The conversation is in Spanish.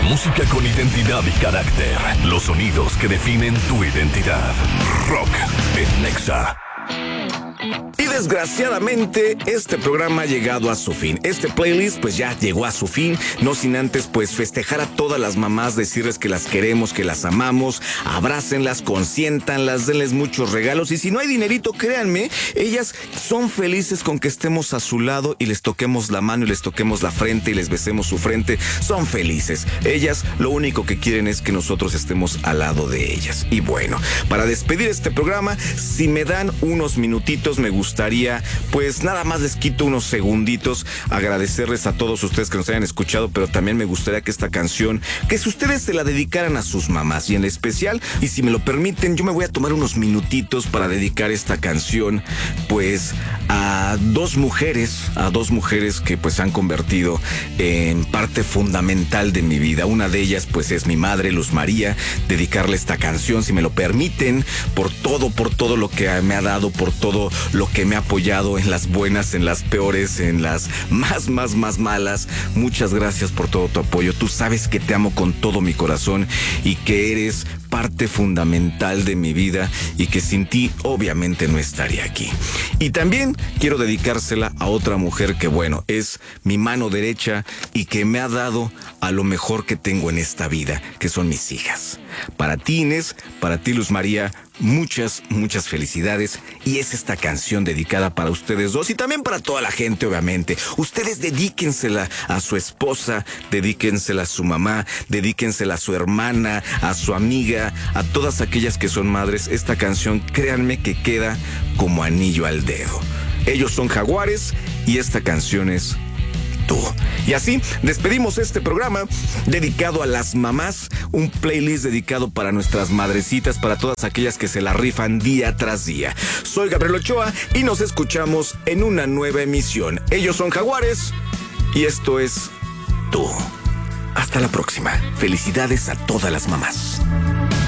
música con identidad y carácter. Los sonidos que definen tu identidad. Rock en Nexa. Y desgraciadamente este programa ha llegado a su fin. Este playlist pues ya llegó a su fin, no sin antes pues festejar a todas las mamás, decirles que las queremos, que las amamos, abrácenlas, consiéntanlas, denles muchos regalos y si no hay dinerito, créanme, ellas son felices con que estemos a su lado y les toquemos la mano y les toquemos la frente y les besemos su frente, son felices. Ellas lo único que quieren es que nosotros estemos al lado de ellas. Y bueno, para despedir este programa, si me dan unos minutitos, me gustaría, pues nada más les quito unos segunditos, agradecerles a todos ustedes que nos hayan escuchado, pero también me gustaría que esta canción, que si ustedes se la dedicaran a sus mamás y en especial, y si me lo permiten, yo me voy a tomar unos minutitos para dedicar esta canción, pues a dos mujeres que pues se han convertido en parte fundamental de mi vida. Una de ellas pues es mi madre, Luz María, dedicarle esta canción, si me lo permiten, por todo lo que me ha dado, por todo lo que me ha apoyado en las buenas, en las peores, en las más malas. Muchas gracias por todo tu apoyo. Tú sabes que te amo con todo mi corazón y que eres parte fundamental de mi vida y que sin ti obviamente no estaría aquí. Y también quiero dedicársela a otra mujer que bueno, es mi mano derecha y que me ha dado a lo mejor que tengo en esta vida, que son mis hijas. Para ti, Inés, para ti, Luz María, muchas felicidades y es esta canción dedicada para ustedes dos y también para toda la gente, obviamente. Ustedes dedíquensela a su esposa, dedíquensela a su mamá, dedíquensela a su hermana, a su amiga, a todas aquellas que son madres. Esta canción, créanme que queda como anillo al dedo. Ellos son Jaguares y esta canción es Tú. Y así despedimos este programa dedicado a las mamás, un playlist dedicado para nuestras madrecitas, para todas aquellas que se la rifan día tras día. Soy Gabriel Ochoa y nos escuchamos en una nueva emisión. Ellos son Jaguares y esto es Tú. Hasta la próxima. Felicidades a todas las mamás.